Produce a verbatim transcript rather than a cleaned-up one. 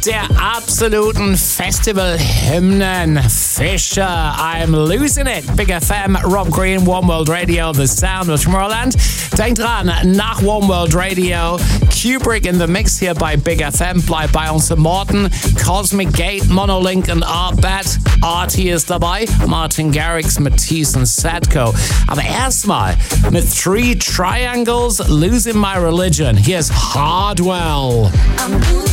der absoluten Festival-Hymnen. Fisher, I'm Losing It. Big F M, Rob Green, One World Radio, The Sound of Tomorrowland. Denkt dran, nach One World Radio, Kubrick in the Mix hier bei Big F M. Bleibt bei uns im Morgen. Cosmic Gate, Monolink und Artbat. Artie ist dabei. Martin Garrix, Matisse und Sadko. Aber erstmal mit Three Triangles, Losing My Religion. Hier ist Hardwell. I'm